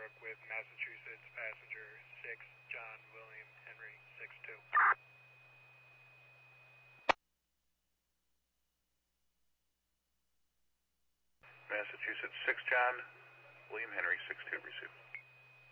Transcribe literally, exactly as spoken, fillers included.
Pembroke with Massachusetts passenger six, John William Henry six two. Massachusetts six, John William Henry six two, receive.